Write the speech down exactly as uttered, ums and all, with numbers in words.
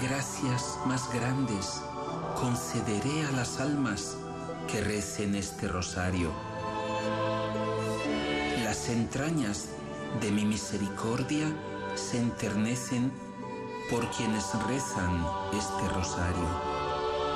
gracias más grandes concederé a las almas que recen este rosario? Las entrañas de mi misericordia se enternecen por quienes rezan este rosario.